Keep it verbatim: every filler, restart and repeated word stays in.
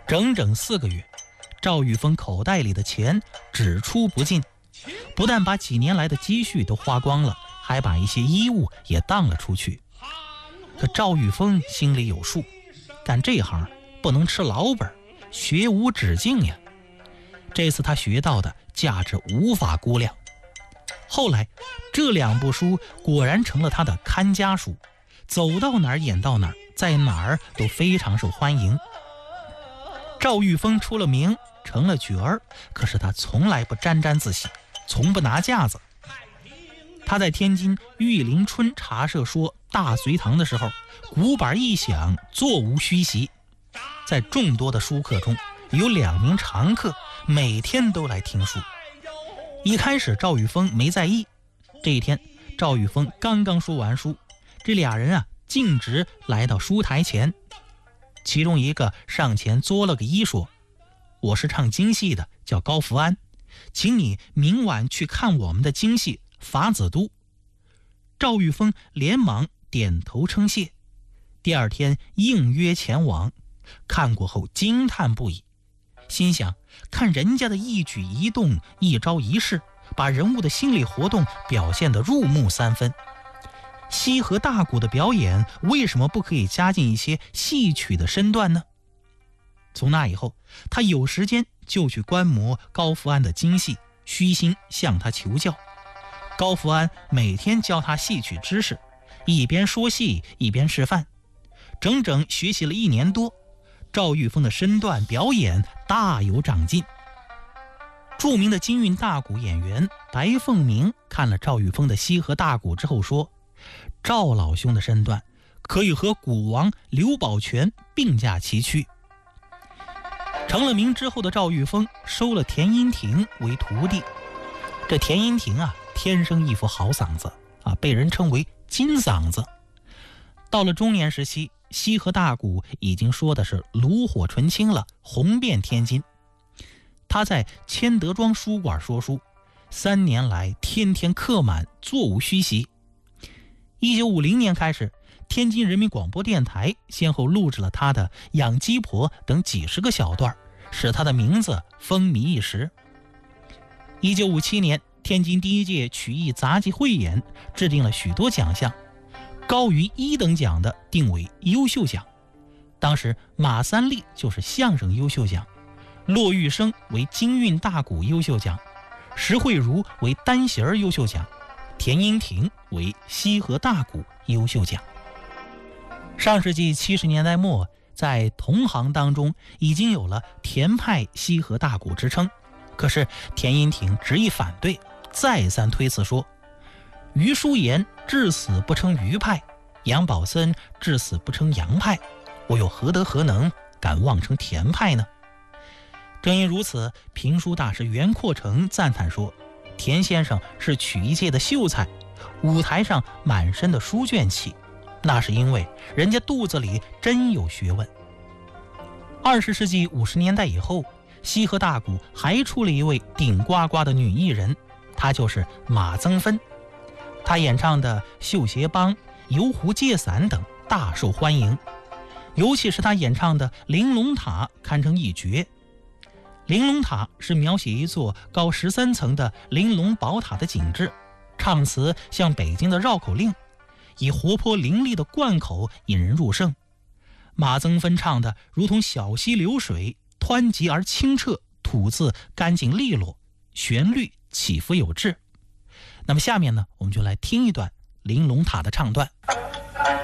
整整四个月，赵玉峰口袋里的钱只出不进，不但把几年来的积蓄都花光了，还把一些衣物也当了出去。可赵玉峰心里有数，干这行不能吃老本，学无止境呀。这次他学到的价值无法估量。后来这两部书果然成了他的看家书，走到哪儿演到哪儿，在哪儿都非常受欢迎。赵玉峰出了名，成了角儿，可是他从来不沾沾自喜，从不拿架子。他在天津玉林春茶社说大隋唐的时候，鼓板一响，座无虚席。在众多的书客中，有两名常客，每天都来听书。一开始赵玉峰没在意，这一天赵玉峰刚刚说完书，这俩人啊径直来到书台前。其中一个上前作了个揖说：“我是唱京戏的，叫高福安，请你明晚去看我们的京戏《法子都》。”赵玉峰连忙点头称谢，第二天应约前往。看过后惊叹不已，心想看人家的一举一动，一招一式，把人物的心理活动表现得入木三分。西河大鼓的表演为什么不可以加进一些戏曲的身段呢？从那以后，他有时间就去观摩高福安的京戏，虚心向他求教。高福安每天教他戏曲知识，一边说戏一边示范，整整学习了一年多。赵玉峰的身段表演大有长进。著名的京韵大鼓演员白凤鸣看了赵玉峰的西河大鼓之后说，赵老兄的身段可以和鼓王刘宝全并驾齐驱。成了名之后的赵玉峰收了田英庭为徒弟。这田英庭啊，天生一副好嗓子啊，被人称为金嗓子。到了中年时期，西河大鼓已经说的是炉火纯青了，红遍天津。他在千德庄书馆说书，三年来天天客满，座无虚席。一九五零年开始，天津人民广播电台先后录制了他的《养鸡婆》等几十个小段，使他的名字风靡一时。一九五七年，天津第一届曲艺杂技汇演制定了许多奖项，高于一等奖的定为优秀奖。当时马三立就是相声优秀奖，骆玉生为京韵大鼓优秀奖，石慧茹为单弦儿优秀奖，田英庭为西河大鼓优秀奖。上世纪七十年代末，在同行当中已经有了田派西河大鼓之称，可是田英庭执意反对，再三推辞说，余叔岩至死不称余派，杨宝森至死不称杨派，我又何德何能敢妄称田派呢？正因如此，评书大师袁阔成赞叹说，田先生是曲艺界的秀才，舞台上满身的书卷气，那是因为人家肚子里真有学问。二十世纪五十年代以后，西河大鼓还出了一位顶呱呱的女艺人，她就是马增芬。她演唱的《绣鞋帮》《游湖借伞》等大受欢迎，尤其是她演唱的《玲珑塔》堪称一绝。玲珑塔是描写一座高十三层的玲珑宝塔的景致，唱词像北京的绕口令，以活泼凌厉的贯口引人入胜。马增芬唱的如同小溪流水，湍急而清澈，吐字干净利落，旋律起伏有致。那么下面呢，我们就来听一段玲珑塔的唱段。